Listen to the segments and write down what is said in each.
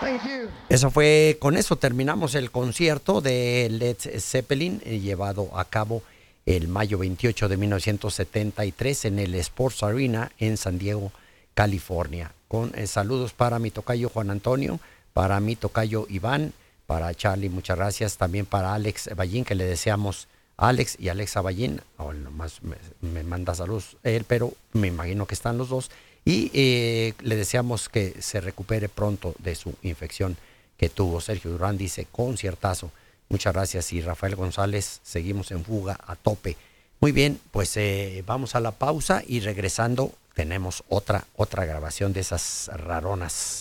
Con eso terminamos el concierto de Led Zeppelin, llevado a cabo el mayo 28 de 1973 en el Sports Arena en San Diego, California. Con saludos para mi tocayo Juan Antonio, para mi tocayo Iván, para Charlie, muchas gracias. También para Alex Ballín, que le deseamos, Alex y Alexa Ballín, nomás me manda saludos él, pero me imagino que están los dos. Y le deseamos que se recupere pronto de su infección que tuvo. Sergio Durán dice, conciertazo. Muchas gracias. Y Rafael González, seguimos en fuga a tope. Muy bien, pues vamos a la pausa y regresando tenemos otra grabación de esas raronas.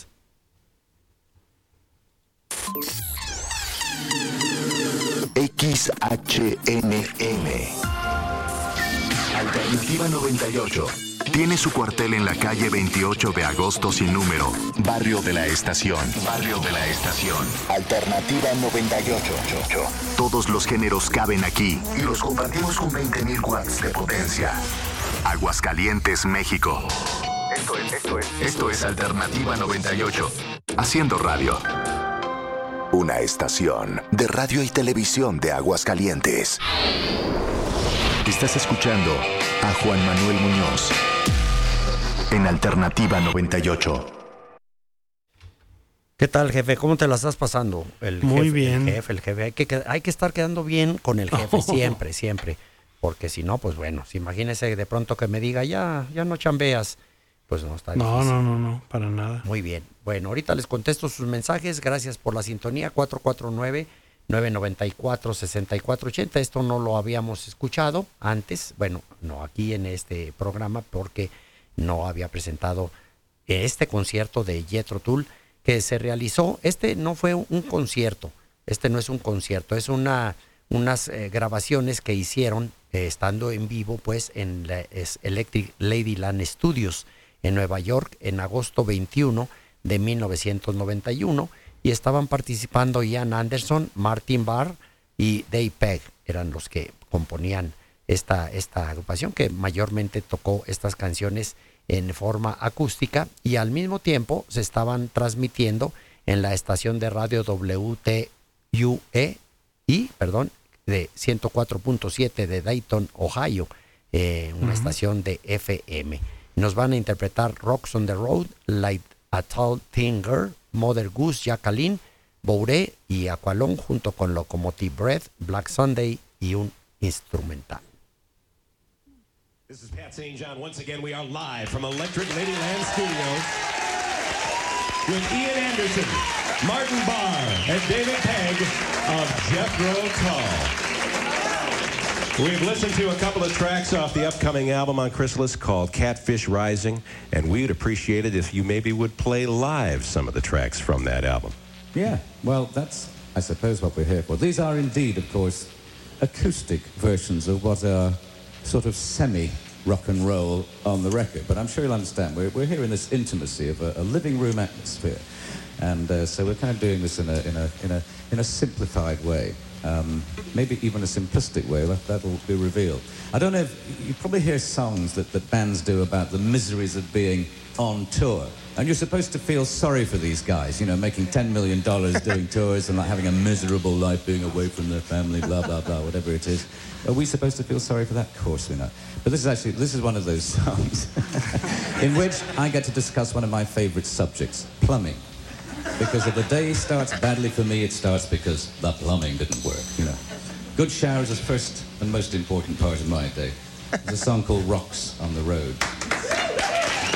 XHNN Alternativa 98 tiene su cuartel en la calle 28 de agosto sin número, Barrio de la Estación. Barrio de la Estación. Alternativa 98. Todos los géneros caben aquí y los compartimos con 20,000 watts de potencia. Aguascalientes, México. Esto es Alternativa 98. Haciendo radio. Una estación de radio y televisión de Aguascalientes. Estás escuchando a Juan Manuel Muñoz en Alternativa 98. ¿Qué tal, jefe? ¿Cómo te la estás pasando? Muy bien. El jefe. Hay que estar quedando bien con el jefe, siempre. Porque si no, pues bueno, imagínese de pronto que me diga, ya no chambeas. Pues no está difícil. No, para nada. Muy bien. Bueno, ahorita les contesto sus mensajes. Gracias por la sintonía. 449-994-6480. Esto no lo habíamos escuchado antes. Bueno, no aquí en este programa porque no había presentado este concierto de Jethro Tull que se realizó. Este no fue un concierto. Este no es un concierto. Es unas grabaciones que hicieron estando en vivo pues en la Electric Ladyland Studios en Nueva York en agosto 21 de 1991 y estaban participando Ian Anderson, Martin Barre y Dave Pegg. Eran los que componían esta agrupación que mayormente tocó estas canciones en forma acústica y al mismo tiempo se estaban transmitiendo en la estación de radio WTUE de 104.7 de Dayton, Ohio, una estación de FM. Nos van a interpretar Rocks on the Road, Like a Tall Thin Girl, Mother Goose, Jacqueline, Bouré y Aqualung junto con Locomotive Breath, Black Sunday y un instrumental. This is Pat St. John. Once again, we are live from Electric Ladyland Studios with Ian Anderson, Martin Barre, and David Pegg of Jethro Tull. We've listened to a couple of tracks off the upcoming album on Chrysalis called Catfish Rising, and we'd appreciate it if you maybe would play live some of the tracks from that album. Yeah, well, that's, I suppose, what we're here for. These are indeed, of course, acoustic versions of what are sort of semi-rock and roll on the record, but I'm sure you'll understand. We're here in this intimacy of a living room atmosphere, and so we're kind of doing this in a simplified way. Maybe even a simplistic way, that'll be revealed. I don't know if you probably hear songs that bands do about the miseries of being on tour. And you're supposed to feel sorry for these guys, making $10 million doing tours and like having a miserable life being away from their family, blah, blah, blah, whatever it is. Are we supposed to feel sorry for that? Of course we're not. But this is one of those songs in which I get to discuss one of my favorite subjects, plumbing. Because if the day starts badly for me, it starts because the plumbing didn't work, Good showers is first and most important part of my day. There's a song called Rocks on the Road.